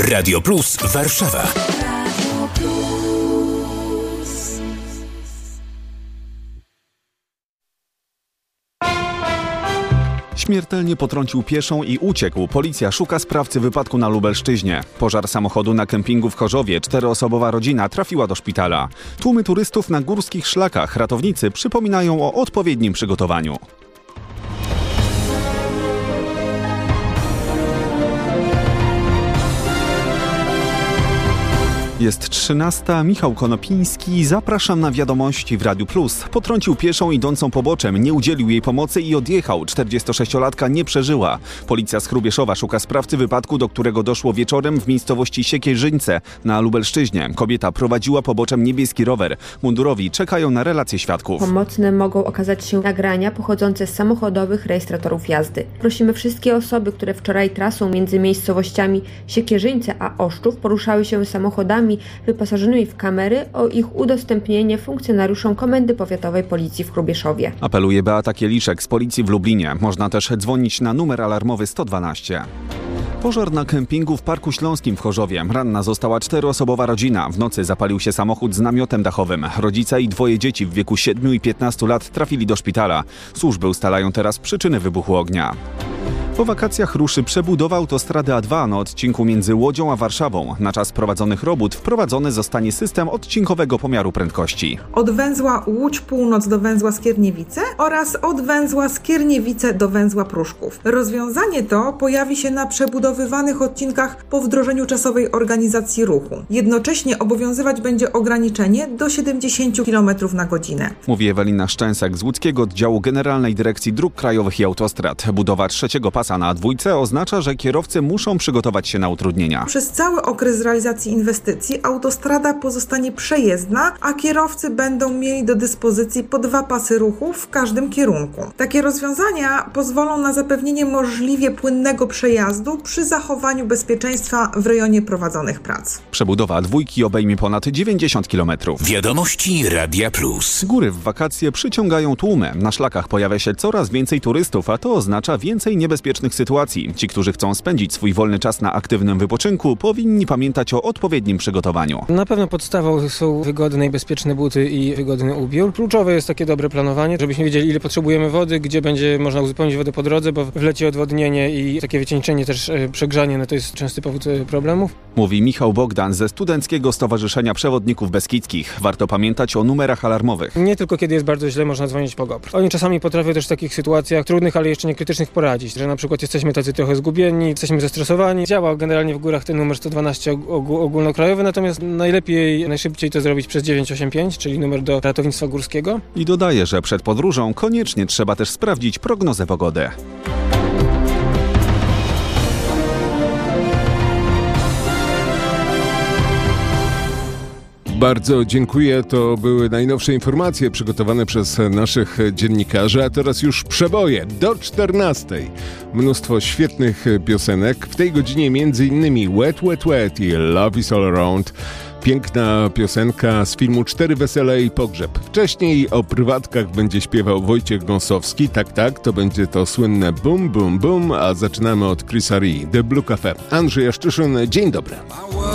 Radio Plus Warszawa. Śmiertelnie potrącił pieszą i uciekł. Policja szuka sprawcy wypadku na Lubelszczyźnie. Pożar samochodu na kempingu w Chorzowie. 4-osobowa rodzina trafiła do szpitala. Tłumy turystów na górskich szlakach. Ratownicy przypominają o odpowiednim przygotowaniu. Jest 13. Michał Konopiński. Zapraszam na wiadomości w Radiu Plus. Potrącił pieszą idącą poboczem, nie udzielił jej pomocy i odjechał. 46-latka nie przeżyła. Policja z Hrubieszowa szuka sprawcy wypadku, do którego doszło wieczorem w miejscowości Siekierzyńce na Lubelszczyźnie. Kobieta prowadziła poboczem niebieski rower. Mundurowi czekają na relacje świadków. Pomocne mogą okazać się nagrania pochodzące z samochodowych rejestratorów jazdy. Prosimy wszystkie osoby, które wczoraj trasą między miejscowościami Siekierzyńce a Oszczów poruszały się samochodami wyposażonymi w kamery, o ich udostępnienie funkcjonariuszom Komendy Powiatowej Policji w Hrubieszowie. Apeluje Beata Kieliszek z Policji w Lublinie. Można też dzwonić na numer alarmowy 112. Pożar na kempingu w Parku Śląskim w Chorzowie. Ranna została 4-osobowa rodzina. W nocy zapalił się samochód z namiotem dachowym. Rodzice i 2 dzieci w wieku 7 i 15 lat trafili do szpitala. Służby ustalają teraz przyczyny wybuchu ognia. Po wakacjach ruszy przebudowa autostrady A2 na odcinku między Łodzią a Warszawą. Na czas prowadzonych robót wprowadzony zostanie system odcinkowego pomiaru prędkości. Od węzła Łódź Północ do węzła Skierniewice oraz od węzła Skierniewice do węzła Pruszków. Rozwiązanie to pojawi się na przebudowywanych odcinkach po wdrożeniu czasowej organizacji ruchu. Jednocześnie obowiązywać będzie ograniczenie do 70 km na godzinę. Mówi Ewelina Szczęsek z łódzkiego oddziału Generalnej Dyrekcji Dróg Krajowych i Autostrad. Budowa 3. pasa na A2 oznacza, że kierowcy muszą przygotować się na utrudnienia. Przez cały okres realizacji inwestycji autostrada pozostanie przejezdna, a kierowcy będą mieli do dyspozycji po 2 pasy ruchu w każdym kierunku. Takie rozwiązania pozwolą na zapewnienie możliwie płynnego przejazdu przy zachowaniu bezpieczeństwa w rejonie prowadzonych prac. Przebudowa A2 obejmie ponad 90 km. Wiadomości Radia Plus. Góry w wakacje przyciągają tłumy. Na szlakach pojawia się coraz więcej turystów, a to oznacza więcej niebezpiecznych sytuacji. Ci, którzy chcą spędzić swój wolny czas na aktywnym wypoczynku, powinni pamiętać o odpowiednim przygotowaniu. Na pewno podstawą są wygodne i bezpieczne buty i wygodny ubiór. Kluczowe jest takie dobre planowanie, żebyśmy wiedzieli, ile potrzebujemy wody, gdzie będzie można uzupełnić wodę po drodze, bo w lecie odwodnienie i takie wycieńczenie, też przegrzanie, no to jest częsty powód problemów. Mówi Michał Bogdan ze Studenckiego Stowarzyszenia Przewodników Beskidzkich. Warto pamiętać o numerach alarmowych. Nie tylko kiedy jest bardzo źle, można dzwonić po GOPR. Oni czasami potrafią też w takich sytuacjach trudnych, ale jeszcze nie krytycznych poradzić, że na przykład jesteśmy tacy trochę zgubieni, jesteśmy zestresowani. Działa generalnie w górach ten numer 112 ogólnokrajowy, natomiast najlepiej, najszybciej to zrobić przez 985, czyli numer do ratownictwa górskiego. I dodaje, że przed podróżą koniecznie trzeba też sprawdzić prognozę pogody. Bardzo dziękuję. To były najnowsze informacje przygotowane przez naszych dziennikarzy, a teraz już przeboje do 14. Mnóstwo świetnych piosenek. W tej godzinie m.in. Wet, Wet, Wet i Love is all around. Piękna piosenka z filmu 4 wesele i pogrzeb. Wcześniej o prywatkach będzie śpiewał Wojciech Gąsowski. Tak, to będzie to słynne Bum, Bum, Bum, a zaczynamy od Chrisa Ri, The Blue Cafe. Andrzej Jaszczyszyn, dzień dobry.